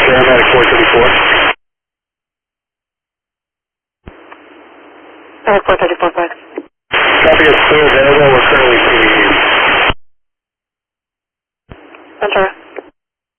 Paramedic 434. Medic 434, go ahead. Copy, it's still available. We're currently seeing you. Ventura.